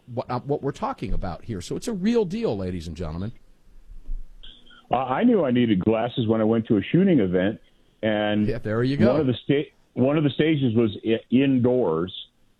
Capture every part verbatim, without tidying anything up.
what, uh, what we're talking about here. So it's a real deal, ladies and gentlemen. Uh, I knew I needed glasses when I went to a shooting event, and yeah, there you go. One of the sta- one of the stages was I- indoors,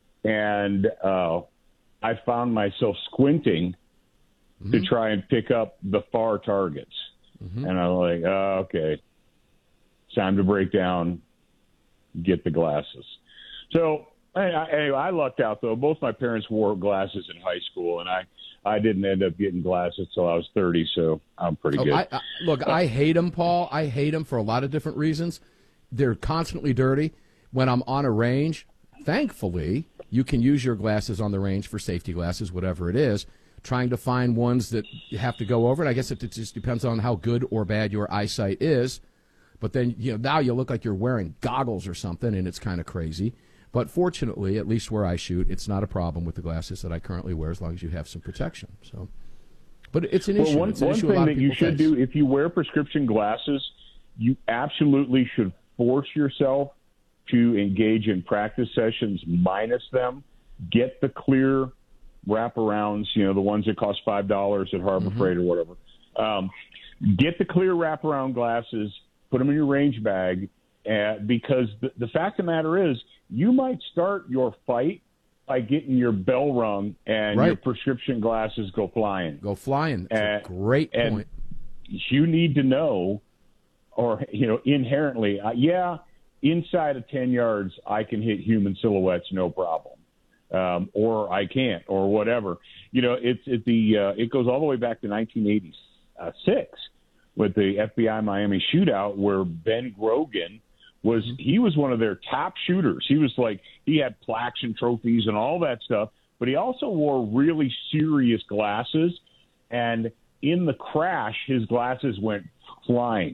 and uh, I found myself squinting mm-hmm. to try and pick up the far targets, mm-hmm. and I'm like, oh, okay, it's time to break down, get the glasses. So anyway, I lucked out though. Both my parents wore glasses in high school, and I. I didn't end up getting glasses till I was thirty, so I'm pretty oh, good. I, I, look, I hate them, Paul. I hate them for a lot of different reasons. They're constantly dirty. When I'm on a range, thankfully, you can use your glasses on the range for safety glasses, whatever it is. Trying to find ones that you have to go over, and I guess it, it just depends on how good or bad your eyesight is. But then, you know, now you look like you're wearing goggles or something, and it's kind of crazy. But fortunately, at least where I shoot, it's not a problem with the glasses that I currently wear as long as you have some protection. So, but it's an well, issue. One, it's an one issue thing a lot that of you people should face. do, if you wear prescription glasses, you absolutely should force yourself to engage in practice sessions minus them. Get the clear wraparounds, you know, the ones that cost five dollars at Harbor mm-hmm. Freight or whatever. Um, get the clear wraparound glasses, put them in your range bag, uh, because the, the fact of the matter is, you might start your fight by getting your bell rung and right. your prescription glasses go flying. Go flying. That's and, a great and point. You need to know, or, you know, inherently, uh, yeah, inside of ten yards, I can hit human silhouettes, no problem. Um, or I can't, or whatever. You know, it's it, the uh, it goes all the way back to nineteen eighty-six with the F B I Miami shootout where Ben Grogan was he was one of their top shooters. He was like he had plaques and trophies and all that stuff, but he also wore really serious glasses. And in the crash, his glasses went flying,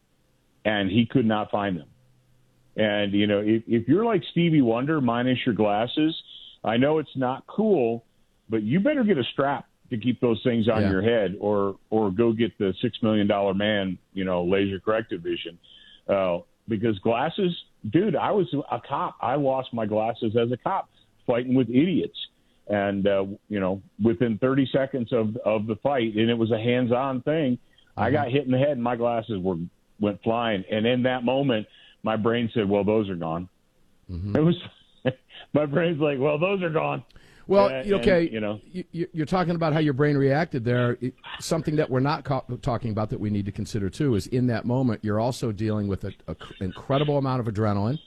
and he could not find them. And you know, if, if you're like Stevie Wonder minus your glasses, I know it's not cool, but you better get a strap to keep those things on yeah. your head, or or go get the six million dollar man, you know, laser corrected vision. Uh, Because glasses, dude, I was a cop. I lost my glasses as a cop fighting with idiots. And, uh, you know, within thirty seconds of, of the fight, and it was a hands-on thing, mm-hmm. I got hit in the head and my glasses were went flying. And in that moment, my brain said, well, those are gone. Mm-hmm. It was my brain's like, well, those are gone. Well, and, okay, and, you know, you, you're talking about how your brain reacted there. It, something that we're not co- talking about that we need to consider, too, is in that moment, you're also dealing with an incredible amount of adrenaline.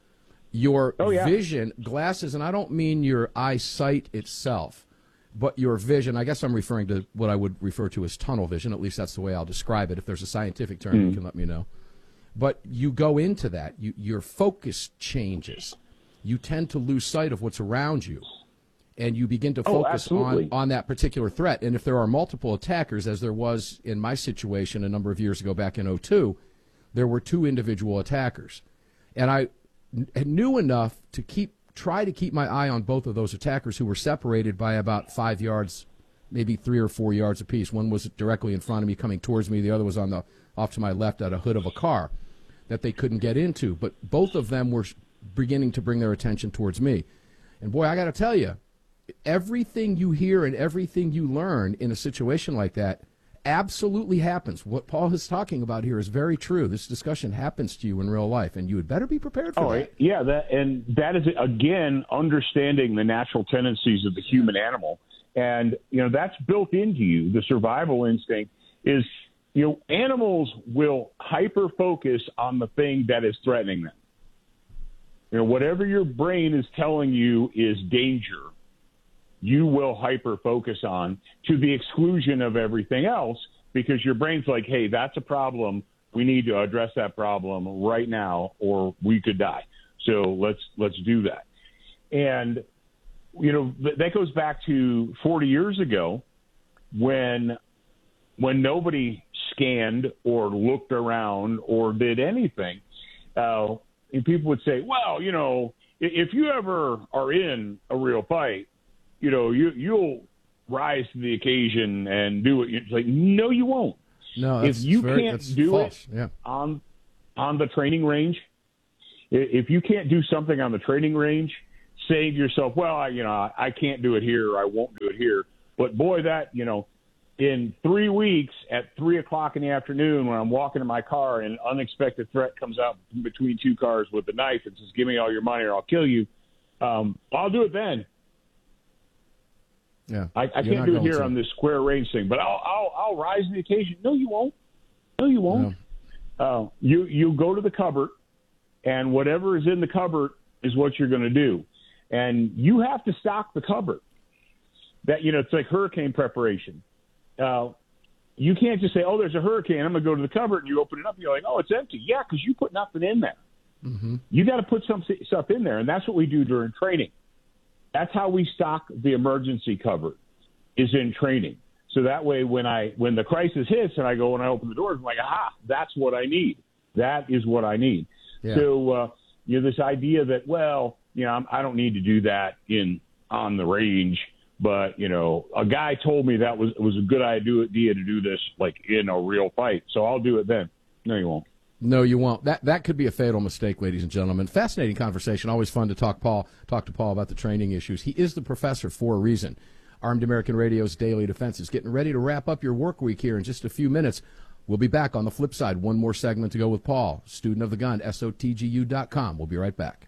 Your oh, yeah. vision, glasses, and I don't mean your eyesight itself, but your vision. I guess I'm referring to what I would refer to as tunnel vision. At least that's the way I'll describe it. If there's a scientific term, mm. you can let me know. But you go into that. You, your focus changes. You tend to lose sight of what's around you. And you begin to focus oh, on, on that particular threat. And if there are multiple attackers, as there was in my situation a number of years ago back in oh two, there were two individual attackers. And I n- knew enough to keep try to keep my eye on both of those attackers, who were separated by about five yards, maybe three or four yards apiece. One was directly in front of me coming towards me. The other was on the off to my left at a hood of a car that they couldn't get into. But both of them were beginning to bring their attention towards me. And, boy, I got to tell you, everything you hear and everything you learn in a situation like that absolutely happens. What Paul is talking about here is very true. This discussion happens to you in real life, and you had better be prepared for oh, that. Yeah, that, and that is, again, understanding the natural tendencies of the human animal. And, you know, that's built into you. The survival instinct is, you know, animals will hyper-focus on the thing that is threatening them. You know, whatever your brain is telling you is danger, you will hyper-focus on to the exclusion of everything else, because your brain's like, hey, that's a problem. We need to address that problem right now, or we could die. So let's let's do that. And, you know, that goes back to forty years ago when when nobody scanned or looked around or did anything. Uh, and people would say, well, you know, if you ever are in a real fight, you know, you, you'll rise to the occasion and do it. It's like, no, you won't. No, if you very, can't do false. it yeah. on on the training range, if you can't do something on the training range, saying to yourself, well, I, you know, I, I can't do it here, or I won't do it here. But boy, that, you know, in three weeks at three o'clock in the afternoon when I'm walking in my car and an unexpected threat comes out between two cars with a knife and says, give me all your money or I'll kill you, um, I'll do it then. Yeah, I, I can't do it here to. on this square range thing, but I'll, I'll, I'll rise to the occasion. No, you won't. No, you won't. No. Uh, you, you go to the cupboard, and whatever is in the cupboard is what you're going to do. And you have to stock the cupboard. That, you know, it's like hurricane preparation. Uh, you can't just say, oh, there's a hurricane, I'm going to go to the cupboard, and you open it up, and you're like, oh, it's empty. Yeah, because you put nothing in there. Mm-hmm. You got to put some stuff in there, and that's what we do during training. That's how we stock the emergency cupboard, is in training. So that way when I when the crisis hits and I go and I open the doors, I'm like, aha, that's what I need. That is what I need. Yeah. So, uh, you know, this idea that, well, you know, I'm, I don't need to do that in on the range, but, you know, a guy told me that was was a good idea to do this, like, in a real fight, so I'll do it then. No, you won't. No, you won't. That that could be a fatal mistake, ladies and gentlemen. Fascinating conversation. Always fun to talk Paul talk to Paul about the training issues. He is the professor for a reason. Armed American Radio's Daily Defense is getting ready to wrap up your work week here in just a few minutes. We'll be back on the flip side. One more segment to go with Paul, student of the gun, S O T G U dot com. We'll be right back.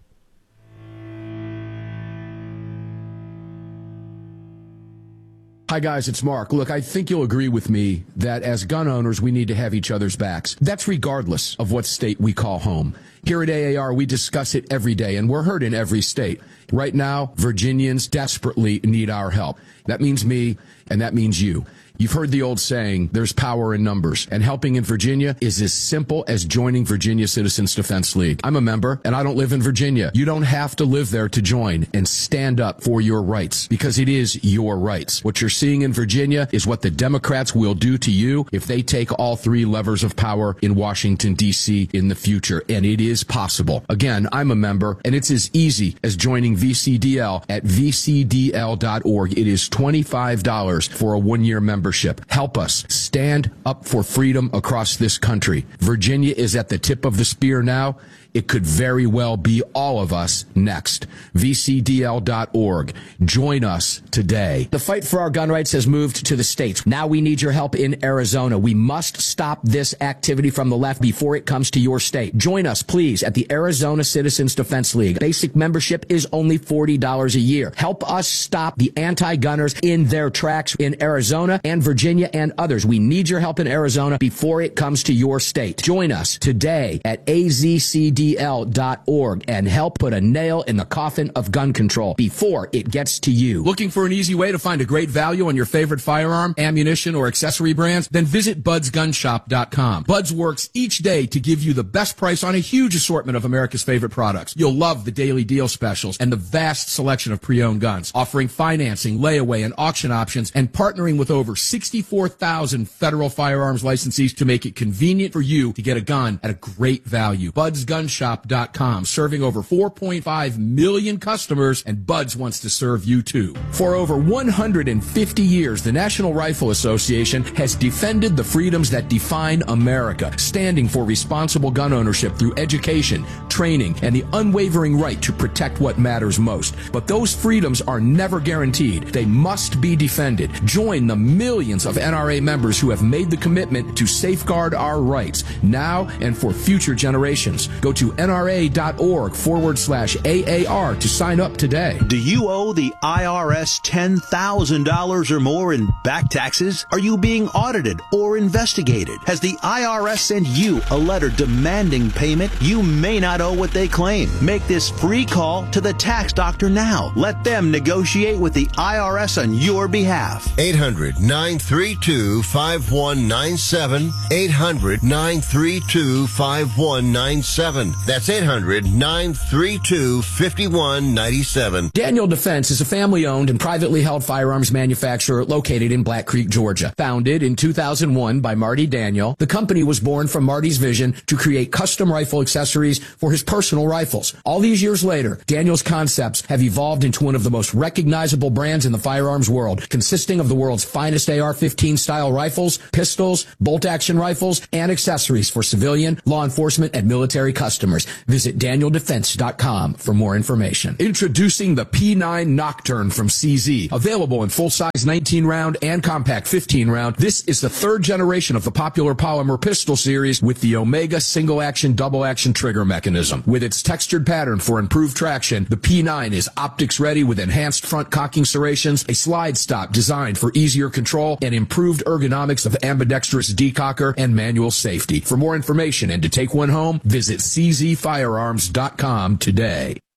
Hi, guys, it's Mark. Look, I think you'll agree with me that as gun owners, we need to have each other's backs. That's regardless of what state we call home. Here at A A R, we discuss it every day, and we're heard in every state. Right now, Virginians desperately need our help. That means me, and that means you. You've heard the old saying, there's power in numbers, and helping in Virginia is as simple as joining Virginia Citizens Defense League. I'm a member, and I don't live in Virginia. You don't have to live there to join and stand up for your rights, because it is your rights. What you're seeing in Virginia is what the Democrats will do to you if they take all three levers of power in Washington, D C in the future, and it is possible. Again, I'm a member, and it's as easy as joining V C D L at V C D L dot org. It is twenty-five dollars for a one-year membership. Help us stand up for freedom across this country. Virginia is at the tip of the spear now. It could very well be all of us next. V C D L dot org. Join us today. The fight for our gun rights has moved to the states. Now we need your help in Arizona. We must stop this activity from the left before it comes to your state. Join us, please, at the Arizona Citizens Defense League. Basic membership is only forty dollars a year. Help us stop the anti-gunners in their tracks in Arizona and Virginia and others. We need your help in Arizona before it comes to your state. Join us today at A Z C D L dot org and help put a nail in the coffin of gun control before it gets to you. Looking for an easy way to find a great value on your favorite firearm, ammunition, or accessory brands? Then visit Buds Gun Shop dot com. Buds works each day to give you the best price on a huge assortment of America's favorite products. You'll love the daily deal specials and the vast selection of pre-owned guns, offering financing, layaway, and auction options, and partnering with over sixty-four thousand federal firearms licensees to make it convenient for you to get a gun at a great value. Buds Gun Shop dot com, serving over four point five million customers, and Buds wants to serve you too. For over one hundred fifty years, the National Rifle Association has defended the freedoms that define America, standing for responsible gun ownership through education, training, and the unwavering right to protect what matters most. But those freedoms are never guaranteed. They must be defended. Join the millions of N R A members who have made the commitment to safeguard our rights now and for future generations. Go to N R A dot org forward slash A A R to sign up today. Do you owe the I R S ten thousand dollars or more in back taxes? Are you being audited or investigated? Has the I R S sent you a letter demanding payment? You may not owe what they claim. Make this free call to the tax doctor now. Let them negotiate with the I R S on your behalf. eight hundred nine three two five one nine seven. eight hundred nine three two five one nine seven. That's eight hundred nine three two five one nine seven. Daniel Defense is a family-owned and privately held firearms manufacturer located in Black Creek, Georgia. Founded in two thousand one by Marty Daniel, the company was born from Marty's vision to create custom rifle accessories for for his personal rifles. All these years later, Daniel's concepts have evolved into one of the most recognizable brands in the firearms world, consisting of the world's finest A R fifteen style rifles, pistols, bolt-action rifles, and accessories for civilian, law enforcement, and military customers. Visit daniel defense dot com for more information. Introducing the P nine Nocturne from C Z. Available in full-size nineteen round and compact fifteen round, this is the third generation of the popular polymer pistol series with the Omega single-action, double-action trigger mechanism. With its textured pattern for improved traction, the P nine is optics-ready with enhanced front cocking serrations, a slide stop designed for easier control, and improved ergonomics of ambidextrous decocker and manual safety. For more information and to take one home, visit c z firearms dot com today.